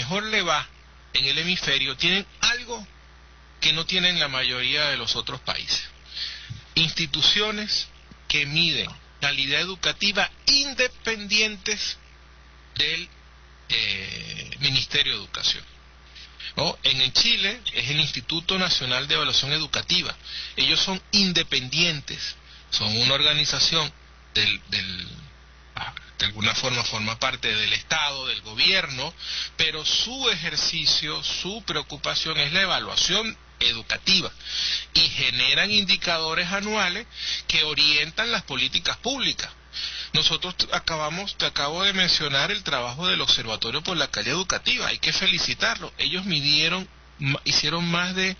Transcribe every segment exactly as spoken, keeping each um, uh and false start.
mejor le va en el hemisferio tienen algo que no tienen la mayoría de los otros países. Instituciones que miden calidad educativa independientes del eh, Ministerio de Educación. ¿No? En Chile es el Instituto Nacional de Evaluación Educativa. Ellos son independientes, son una organización del, del de alguna forma forma parte del Estado, del gobierno, pero su ejercicio, su preocupación es la evaluación educativa y generan indicadores anuales que orientan las políticas públicas. Nosotros acabamos, te acabo de mencionar el trabajo del Observatorio por la Calidad Educativa, hay que felicitarlo. Ellos midieron, hicieron más de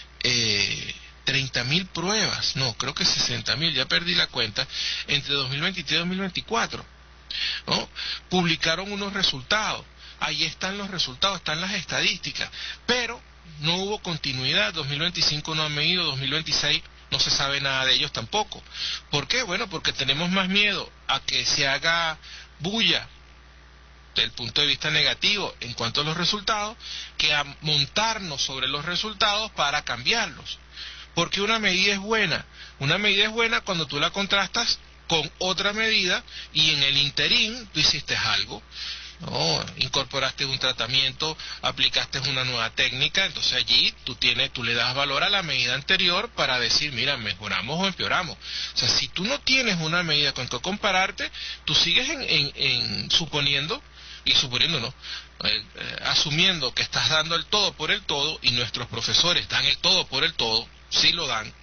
eh, treinta mil pruebas, no, creo que sesenta mil, ya perdí la cuenta, entre dos mil veintitrés y dos mil veinticuatro, ¿no? Publicaron unos resultados, ahí están los resultados, están las estadísticas, pero no hubo continuidad. Dos mil veinticinco no han medido, dos mil veintiséis no se sabe nada de ellos tampoco. ¿Por qué? Bueno, porque tenemos más miedo a que se haga bulla desde el punto de vista negativo en cuanto a los resultados, que a montarnos sobre los resultados para cambiarlos. Porque una medida es buena, una medida es buena cuando tú la contrastas con otra medida y en el interín tú hiciste algo. No, incorporaste un tratamiento, aplicaste una nueva técnica, entonces allí tú tienes, tú le das valor a la medida anterior para decir, mira, mejoramos o empeoramos. O sea, si tú no tienes una medida con que compararte, tú sigues en, en, en suponiendo, y suponiendo no, eh, eh, asumiendo que estás dando el todo por el todo, y nuestros profesores dan el todo por el todo, sí lo dan,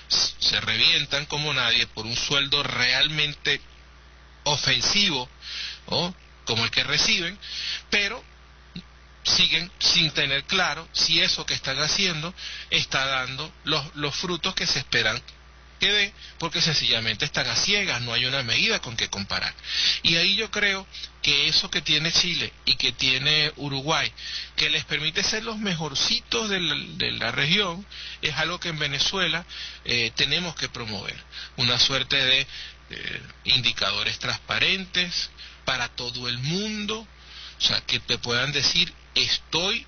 se revientan como nadie por un sueldo realmente ofensivo, ¿no?, como el que reciben, pero siguen sin tener claro si eso que están haciendo está dando los, los frutos que se esperan que dé, porque sencillamente están a ciegas, no hay una medida con que comparar. Y ahí yo creo que eso que tiene Chile y que tiene Uruguay, que les permite ser los mejorcitos de la, de la región, es algo que en Venezuela eh, tenemos que promover, una suerte de eh, indicadores transparentes para todo el mundo, o sea, que te puedan decir, estoy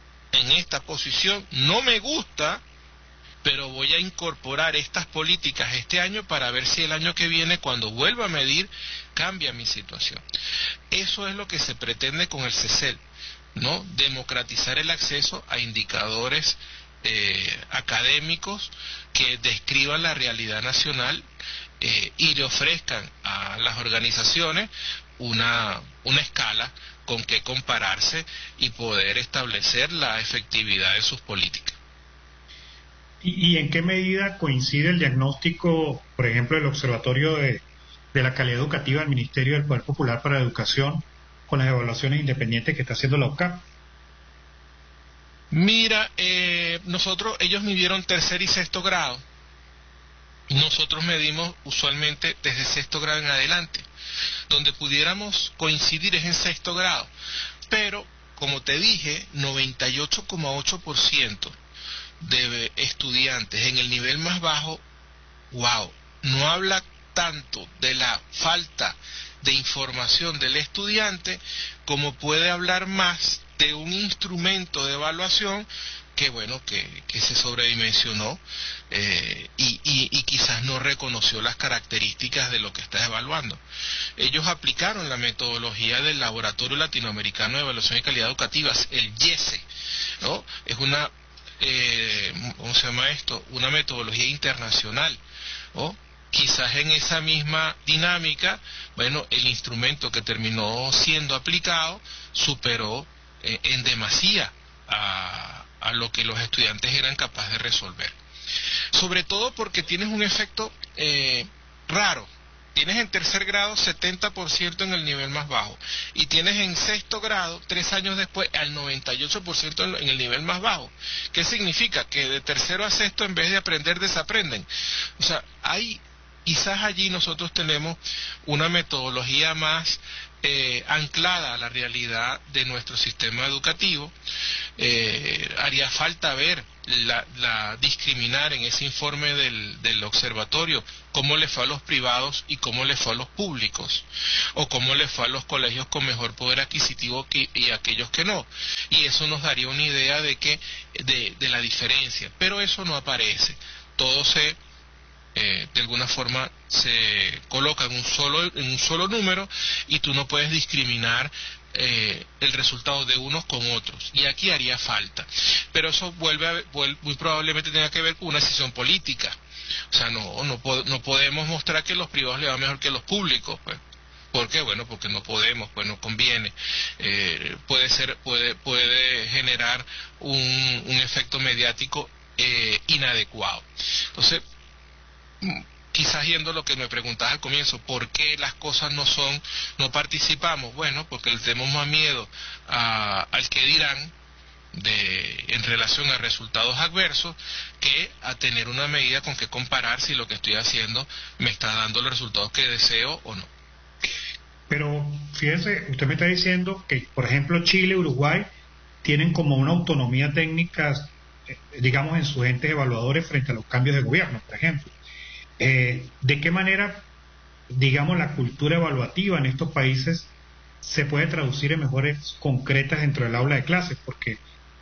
en esta posición, no me gusta, pero voy a incorporar estas políticas este año para ver si el año que viene, cuando vuelva a medir, cambia mi situación. Eso es lo que se pretende con el CECEL, ¿no? Democratizar el acceso a indicadores eh, académicos que describan la realidad nacional eh, y le ofrezcan a las organizaciones una, una escala con que compararse y poder establecer la efectividad de sus políticas. ¿Y, y en qué medida coincide el diagnóstico, por ejemplo, del Observatorio de, de la Calidad Educativa del Ministerio del Poder Popular para la Educación con las evaluaciones independientes que está haciendo la O C A P? Mira, eh, nosotros, ellos midieron tercer y sexto grado. Nosotros medimos usualmente desde sexto grado en adelante. Donde pudiéramos coincidir es en sexto grado, pero como te dije, noventa y ocho coma ocho por ciento de estudiantes en el nivel más bajo, wow, no habla tanto de la falta de información del estudiante como puede hablar más de un instrumento de evaluación que bueno, que, que se sobredimensionó eh, y, y, y quizás no reconoció las características de lo que está evaluando. Ellos aplicaron la metodología del Laboratorio Latinoamericano de Evaluación y Calidad Educativa, el YESE, ¿no? Es una, eh, ¿cómo se llama esto? Una metodología internacional, ¿no? Quizás en esa misma dinámica, bueno, el instrumento que terminó siendo aplicado superó eh, en demasía a a lo que los estudiantes eran capaces de resolver. Sobre todo porque tienes un efecto eh, raro. Tienes en tercer grado setenta por ciento en el nivel más bajo y tienes en sexto grado, tres años después, al noventa y ocho por ciento en el nivel más bajo. ¿Qué significa? Que de tercero a sexto, en vez de aprender, desaprenden. O sea, hay quizás allí nosotros tenemos una metodología más eh, anclada a la realidad de nuestro sistema educativo. Eh, haría falta ver la, la discriminar en ese informe del, del observatorio cómo le fue a los privados y cómo le fue a los públicos, o cómo le fue a los colegios con mejor poder adquisitivo que, y aquellos que no, y eso nos daría una idea de que de, de la diferencia, pero eso no aparece. Todo se eh, de alguna forma se coloca en un solo en un solo número, y tú no puedes discriminar Eh, el resultado de unos con otros, y aquí haría falta, pero eso vuelve, a, vuelve muy probablemente tenga que ver con una decisión política. O sea, no no, no podemos mostrar que los privados le van mejor que los públicos, pues. ¿Por qué? Bueno, porque no podemos, pues no conviene. Eh, puede ser, puede, puede generar un, un efecto mediático eh, inadecuado. Entonces, quizás yendo a lo que me preguntabas al comienzo, ¿por qué las cosas no son, no participamos? Bueno, porque le tenemos más miedo a, al que dirán de, en relación a resultados adversos, que a tener una medida con que comparar si lo que estoy haciendo me está dando los resultados que deseo o no. Pero fíjese, usted me está diciendo que, por ejemplo, Chile y Uruguay tienen como una autonomía técnica, digamos, en sus entes evaluadores frente a los cambios de gobierno, por ejemplo. Eh, ¿De qué manera, digamos, la cultura evaluativa en estos países se puede traducir en mejores concretas dentro del aula de clases? Porque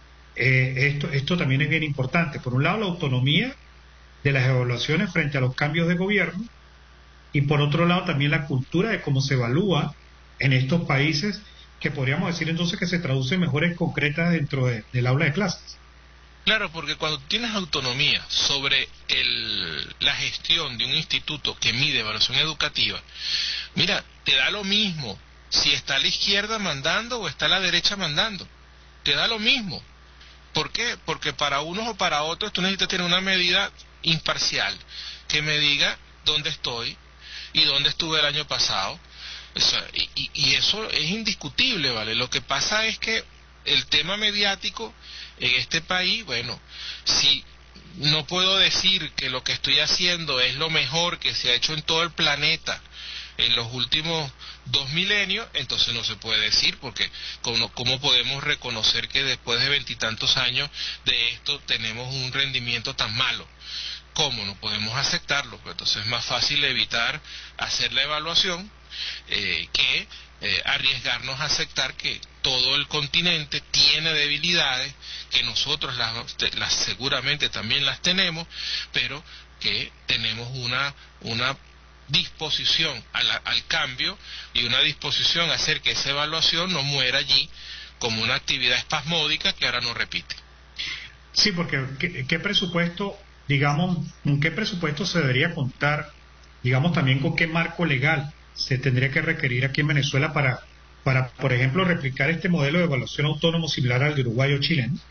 eh, esto, esto también es bien importante. Por un lado, la autonomía de las evaluaciones frente a los cambios de gobierno, y por otro lado también la cultura de cómo se evalúa en estos países, que podríamos decir entonces que se traduce en mejores concretas dentro de, del aula de clases. Claro, porque cuando tienes autonomía sobre el, la gestión de un instituto que mide evaluación educativa, mira, te da lo mismo si está a la izquierda mandando o está a la derecha mandando. Te da lo mismo. ¿Por qué? Porque para unos o para otros tú necesitas tener una medida imparcial que me diga dónde estoy y dónde estuve el año pasado. O sea, y, y eso es indiscutible, ¿vale? Lo que pasa es que el tema mediático en este país, bueno, si no puedo decir que lo que estoy haciendo es lo mejor que se ha hecho en todo el planeta en los últimos dos milenios, entonces no se puede decir, porque ¿cómo, cómo podemos reconocer que después de veintitantos años de esto tenemos un rendimiento tan malo? ¿Cómo? No podemos aceptarlo. Pues entonces es más fácil evitar hacer la evaluación eh, que eh, arriesgarnos a aceptar que todo el continente tiene debilidades, que nosotros las, las seguramente también las tenemos, pero que tenemos una una disposición a la, al cambio y una disposición a hacer que esa evaluación no muera allí como una actividad espasmódica que ahora no repite. Sí, porque ¿qué, qué presupuesto, digamos, con qué presupuesto se debería contar, digamos, también con qué marco legal se tendría que requerir aquí en Venezuela para, para por ejemplo, replicar este modelo de evaluación autónomo similar al de Uruguay o Chile, ¿no?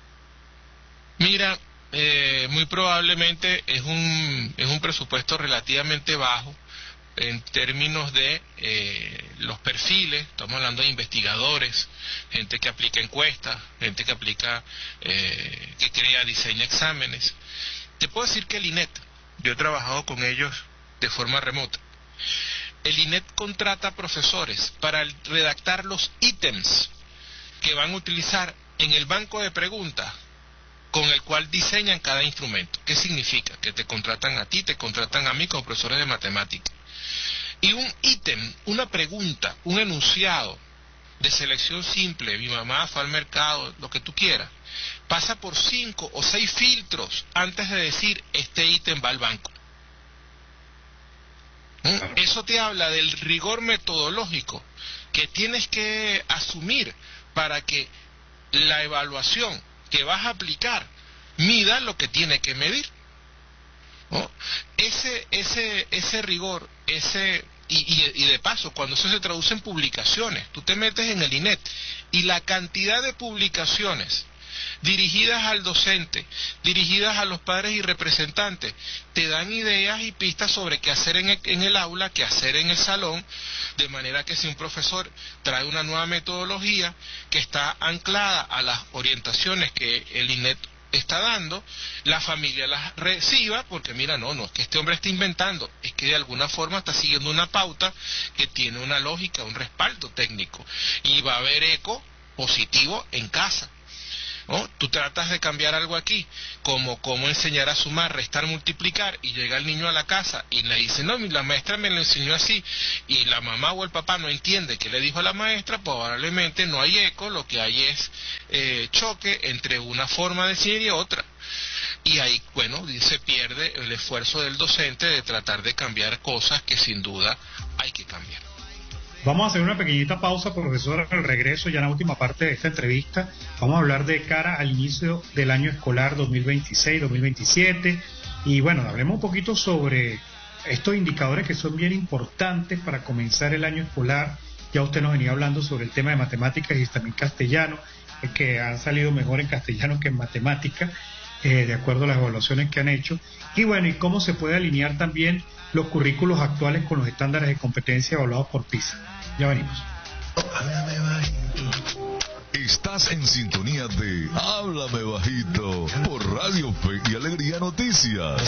Mira, eh, muy probablemente es un es un presupuesto relativamente bajo en términos de eh, los perfiles. Estamos hablando de investigadores, gente que aplica encuestas, gente que aplica, eh, que crea, diseña exámenes. Te puedo decir que el I N E T, yo he trabajado con ellos de forma remota. El I N E T contrata profesores para redactar los ítems que van a utilizar en el banco de preguntas con el cual diseñan cada instrumento. ¿Qué significa? Que te contratan a ti, te contratan a mí como profesores de matemáticas. Y un ítem, una pregunta, un enunciado de selección simple, mi mamá fue al mercado, lo que tú quieras, pasa por cinco o seis filtros antes de decir este ítem va al banco. ¿Mm? Eso te habla del rigor metodológico que tienes que asumir para que la evaluación que vas a aplicar mida lo que tiene que medir, ¿no? Ese, ese, ese rigor, ese y, y, y de paso, cuando eso se traduce en publicaciones, tú te metes en el I N E T y la cantidad de publicaciones dirigidas al docente, dirigidas a los padres y representantes, te dan ideas y pistas sobre qué hacer en el, en el aula, qué hacer en el salón, de manera que si un profesor trae una nueva metodología que está anclada a las orientaciones que el I N E T está dando, la familia las reciba, porque mira, no, no es que este hombre esté inventando, es que de alguna forma está siguiendo una pauta que tiene una lógica, un respaldo técnico, y va a haber eco positivo en casa. ¿No? Tú tratas de cambiar algo aquí, como cómo enseñar a sumar, restar, multiplicar, y llega el niño a la casa y le dice, no, la maestra me lo enseñó así, y la mamá o el papá no entiende qué le dijo a la maestra, probablemente no hay eco, lo que hay es eh, choque entre una forma de decir y otra. Y ahí, bueno, se pierde el esfuerzo del docente de tratar de cambiar cosas que sin duda hay que cambiar. Vamos a hacer una pequeñita pausa, profesor. Al regreso, ya en la última parte de esta entrevista, vamos a hablar de cara al inicio del año escolar dos mil veintiséis dos mil veintisiete. Y bueno, hablemos un poquito sobre estos indicadores que son bien importantes para comenzar el año escolar. Ya usted nos venía hablando sobre el tema de matemáticas y también castellano, que han salido mejor en castellano que en matemáticas, eh, de acuerdo a las evaluaciones que han hecho. Y bueno, y cómo se puede alinear también los currículos actuales con los estándares de competencia evaluados por PISA. Ya venimos. Estás en sintonía de Háblame Bajito por Radio Fe y Alegría Noticias.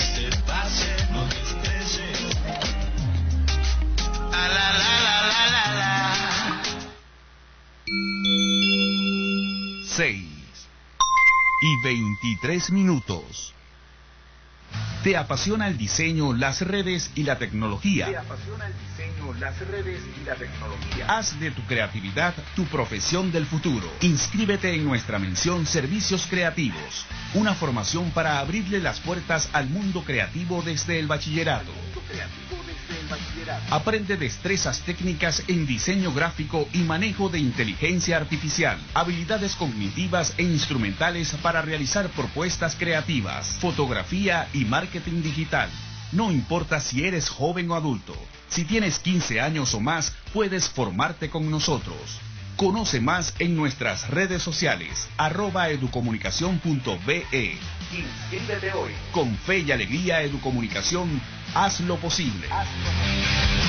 Seis y veintitrés minutos. ¿Te apasiona el diseño, las redes y la tecnología? ¿Te apasiona el diseño, las redes y la tecnología? Haz de tu creatividad tu profesión del futuro. Inscríbete en nuestra mención Servicios Creativos, una formación para abrirle las puertas al mundo creativo desde el bachillerato. Aprende destrezas técnicas en diseño gráfico y manejo de inteligencia artificial, habilidades cognitivas e instrumentales para realizar propuestas creativas, fotografía y marketing digital. No importa si eres joven o adulto, si tienes quince años o más, puedes formarte con nosotros. Conoce más en nuestras redes sociales, arroba educomunicación punto be. Inscríbete hoy. Con Fe y Alegría Educomunicación, haz lo posible. Haz lo posible.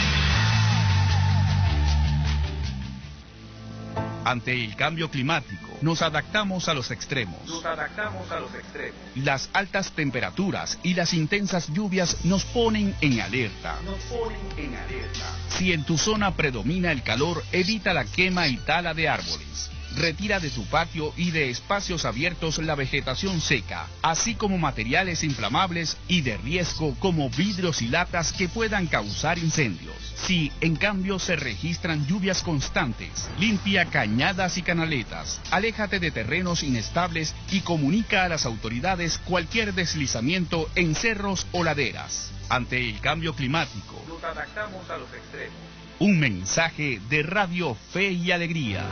Ante el cambio climático, nos adaptamos a los extremos. Nos adaptamos a los extremos. Las altas temperaturas y las intensas lluvias nos ponen en alerta. Nos ponen en alerta. Si en tu zona predomina el calor, evita la quema y tala de árboles. Retira de tu patio y de espacios abiertos la vegetación seca, así como materiales inflamables y de riesgo como vidrios y latas que puedan causar incendios. Si, en cambio, se registran lluvias constantes, limpia cañadas y canaletas, aléjate de terrenos inestables y comunica a las autoridades cualquier deslizamiento en cerros o laderas. Ante el cambio climático, nos adaptamos a los extremos. Un mensaje de Radio Fe y Alegría.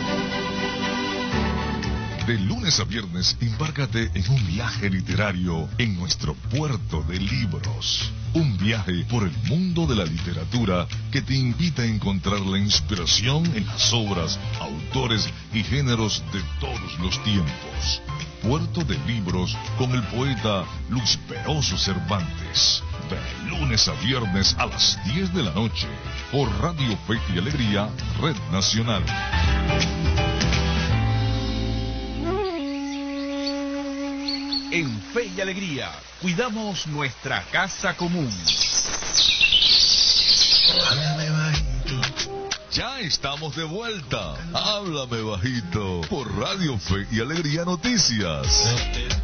De lunes a viernes, embárcate en un viaje literario en nuestro puerto de libros. Un viaje por el mundo de la literatura que te invita a encontrar la inspiración en las obras, autores y géneros de todos los tiempos. Puerto de Libros con el poeta Luis Peroso Cervantes. De lunes a viernes a las diez de la noche por Radio Fe y Alegría, Red Nacional. En Fe y Alegría, cuidamos nuestra casa común. Háblame bajito. Ya estamos de vuelta. Háblame bajito por Radio Fe y Alegría Noticias.